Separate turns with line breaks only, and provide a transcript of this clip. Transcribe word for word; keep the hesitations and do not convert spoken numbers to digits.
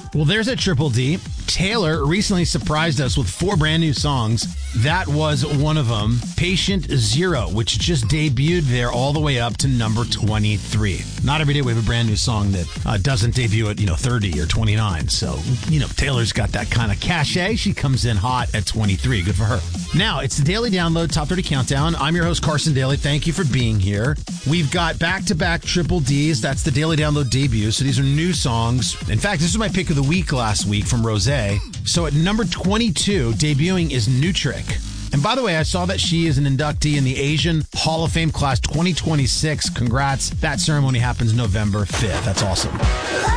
Well, there's a Triple D. Taylor recently surprised us with four brand new songs. That was one of them, Patient Zero, which just debuted there all the way up to number twenty-three. Not every day we have a brand new song that uh, doesn't debut at, you know, thirty or twenty-nine. So, you know, Taylor's got that kind of cachet. She comes in hot at twenty-three. Good for her. Now, it's the Daily Download Top thirty Countdown. I'm your host, Carson Daly. Thank you for being here. We've got back-to-back Triple Ds. That's the Daily Download debut. So these are new songs. In fact, this is my pick of the week last week from Rosé. So at number twenty-two, debuting is New Trick. And by the way, I saw that she is an inductee in the Asian Hall of Fame class twenty twenty-six. Congrats. That ceremony happens November fifth. That's awesome.